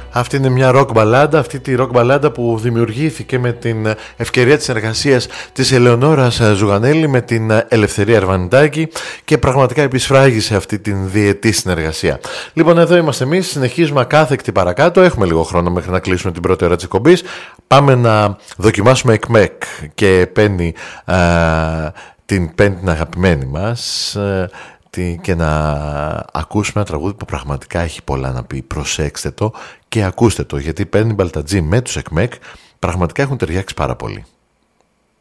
Αυτή είναι μια rock μπαλάντα, αυτή τη rock μπαλάντα που δημιουργήθηκε με την ευκαιρία της συνεργασίας της Ελεονόρας Ζουγανέλη με την Ελευθερία Αρβανιτάκη και πραγματικά επισφράγισε αυτή την διετή συνεργασία. Λοιπόν, εδώ είμαστε εμείς, συνεχίζουμε ακάθεκτη παρακάτω, έχουμε λίγο χρόνο μέχρι να κλείσουμε την πρώτη ώρα της εκπομπής. Πάμε να δοκιμάσουμε εκμεκ και Penny, την αγαπημένη μας, και να ακούσουμε ένα τραγούδι που πραγματικά έχει πολλά να πει. Προσέξτε το και ακούστε το, γιατί η Penny Baltadji με τους εκμεκ πραγματικά έχουν ταιριάξει πάρα πολύ.